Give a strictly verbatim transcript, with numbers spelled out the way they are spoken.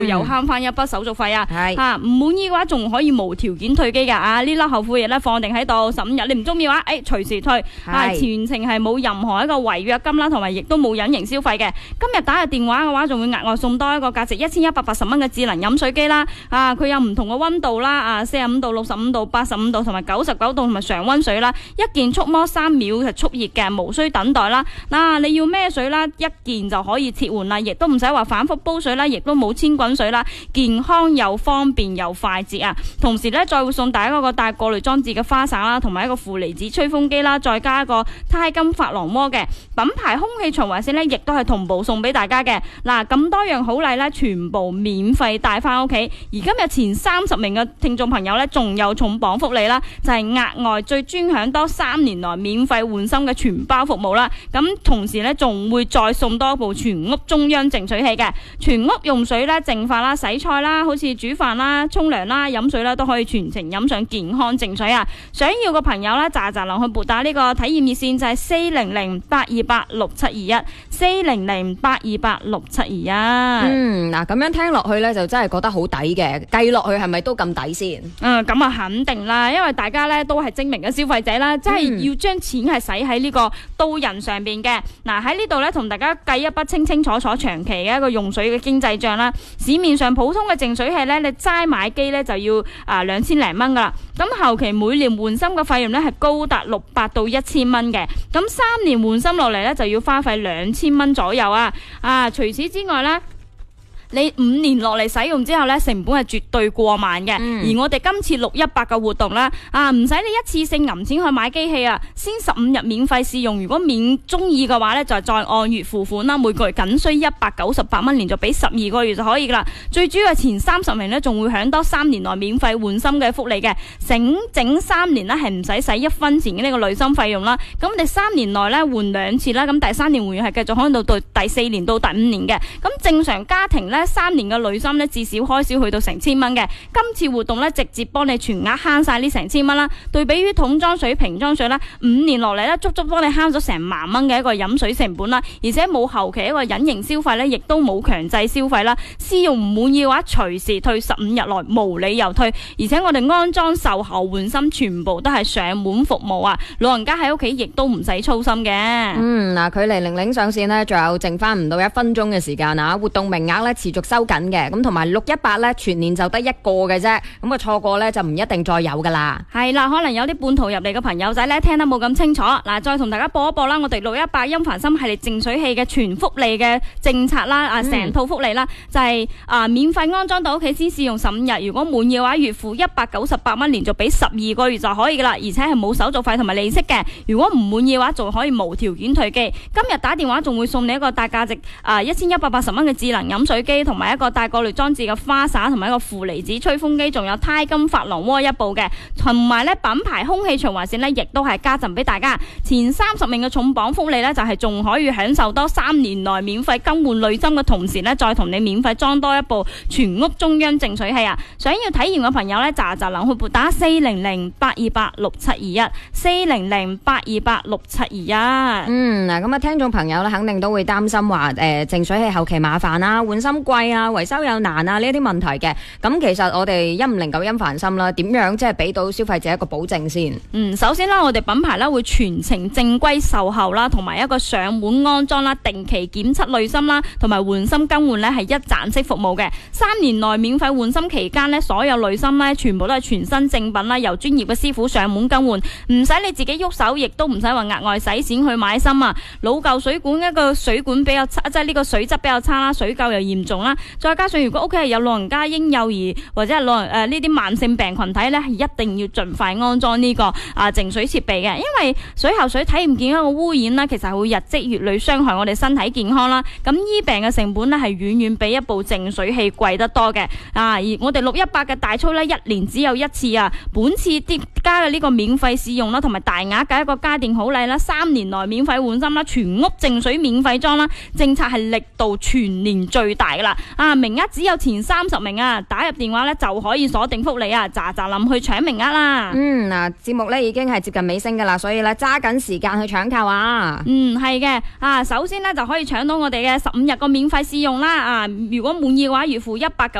又慳翻一筆手續費啊！嚇唔滿意嘅話，仲可以無條件退機㗎啊！呢粒後悔藥咧放定喺度十五日，你唔中意嘅話，誒隨時退啊！全程係冇任何一個違約金啦，同埋亦都冇隱形消費嘅。今日打嘅電話嘅話，仲會額外送多一個價值一千一百八十蚊嘅智能飲水機啦！啊，佢有唔同嘅溫度啦，啊四十五度、六十五度、八十五度同埋九十九度同埋常溫水啦，一件觸摸三秒係速熱嘅，無需等待啦。嗱、啊，你要咩水啦，一件就可以切換啦，亦都唔使話反覆煲水啦，亦都冇千滾水啦，健康又方便又快捷啊！同時咧，再會送大家一個帶過濾裝置嘅花灑啦，同埋一個負離子吹風機啦，再加一個鈦金珐琅膜嘅品牌空氣循環扇咧，亦都係同步送俾大家嘅。嗱，咁多樣好禮咧，全部免費帶翻屋企。而今日前三十名嘅聽眾朋友咧，仲有重磅福利啦，就係額外最專享多三年內免費換芯嘅全包服務啦。咁同時咧，仲會再送多一部全屋中央淨水器嘅，全屋用水咧淨化啦、洗菜啦、好似煮飯啦、沖涼啦、飲水啦，都可以全程飲上健康淨水啊！想要嘅朋友咧，喳喳能去撥打呢個體驗熱線，就係四零零八二八六七二一，四零零八二八六七二一。 嗯，嗱咁樣聽落去咧，就真係覺得好抵嘅。計落去係咪都咁抵先？ 嗯，咁啊肯定啦，因為大家咧都係精明嘅消費者啦，即係要將錢係使喺呢個刀刃上邊嘅。嗱喺呢度咧，同大家計一筆清清楚楚長期嘅一個用水嘅經濟賬啦。市面上普通嘅淨水器咧，你齋買機咧就要啊兩千零蚊噶啦。咁後期每年換芯嘅費用咧係高達六百到一千蚊嘅。咁三年換芯落嚟咧就要花費兩千蚊左右啊！啊，除此之外咧，你五年落嚟使用之後咧，成本係絕對過萬嘅。嗯、而我哋今次六一八嘅活動啦，啊唔使你一次性揞錢去買機器啊，先十五日免費試用。如果免中意嘅話咧，就再按月付款啦，每個月僅需一百九十八蚊，連續俾十二個月就可以噶啦。最主要係前三十名咧，仲會享多三年內免費換芯嘅福利嘅，整整三年咧係唔使使一分錢嘅呢個濾芯費用啦。咁你三年內咧換兩次啦，咁第三年換完係繼續可能到到第四年到第五年嘅。咁正常家庭咧，三年嘅濾芯咧至少開銷去到成千蚊嘅，今次活動咧直接幫你全額慳晒呢成千蚊啦。對比於桶裝水、瓶裝水啦，五年落嚟咧足足幫你慳咗成萬蚊嘅一個飲水成本啦，而且冇後期一個隱形消費咧，亦都冇強制消費啦。試用唔滿意嘅話，隨時退十五日內無理由退，而且我哋安裝、售後、換芯全部都係上門服務啊！老人家喺屋企亦都唔使操心嘅。 嗯，嗱，距離零零上線呢，仲有剩翻唔到一分鐘嘅時間啊！活動名額咧持續收緊嘅，咁同埋六一八咧全年就得一個嘅啫，咁啊錯過咧就唔一定再有噶啦。 係啦，可能有啲半途入嚟嘅朋友仔咧聽得冇咁清楚，嗱再同大家播一播啦，我哋六一八音凡心系列淨水器嘅全福利嘅政策啦，啊成套福利啦，就係、是、啊免費安裝到屋企先試用十五日，如果滿意嘅話，月付一百九十八蚊，連續俾十二個月就可以噶啦，而且係冇手續費同埋利息嘅。如果唔滿意嘅話，仲可以無條件退機。今日打電話仲會送你一個大價值啊一千一百八十蚊嘅智能飲水機，同埋一個帶過濾裝置嘅花灑，同埋一個負離子吹風機，仲有鈦金珐琅鍋一部嘅，同埋咧品牌空氣循環扇咧，亦都係加贈俾大家。前三十名嘅重磅福利咧，就係、是、仲可以享受多三年內免費更換濾芯嘅同時咧，再同你免費裝多一部全屋中央淨水器啊！想要體驗嘅朋友咧，喳喳能去撥打四零零八二八六七二一，四零零八二八六七二一。 嗯，嗱咁啊，聽眾朋友咧，肯定都會擔心話誒淨水器後期麻煩啊，換芯貴啊，維修又難啊呢一啲問題嘅。咁其實我哋一五零九音凡心啦，點樣即係俾到消費者一個保證先？嗯， 首先啦，我哋品牌啦會全程正規售後啦，同埋一個上門安裝啦，定期檢測濾芯啦，同埋換芯更換咧係一站式服務嘅。三年內免費換芯期間咧，所有濾芯咧全部都係全新正品啦，由專業嘅師傅上門更換，唔使你自己喐手，亦都唔使話額外使錢去買芯啊。老舊水管一個水管比較差，即係呢個水質比較差啦，水垢又嚴重啦，再加上如果屋企係有老人家、嬰幼兒或者係老人誒呢啲慢性病群體咧，係一定要盡快安裝呢個啊淨水設備嘅，因為水喉水睇唔見一個污染啦，其實係會日積月累傷害我哋身體健康啦。咁醫病嘅成本咧係遠遠比一部淨水器貴得多嘅啊！而我哋六一八嘅大促咧，一年只有一次啊，本次疊加嘅呢個免費試用啦，同埋大額嘅一個家電好禮啦，三年內免費換芯啦，全屋淨水免費裝啦，政策係力度全年最大嘅。 啦。啊，名額只有前三十名啊，打入電話咧就可以鎖定福利啊，喳喳冧去搶名額啦。 嗯，嗱，節目咧已經係接近尾聲噶啦，所以咧揸緊時間去搶購啊。 嗯，係嘅。啊，首先咧就可以搶到我哋嘅十五日個免費試用啦。啊，如果滿意嘅話，預付一百九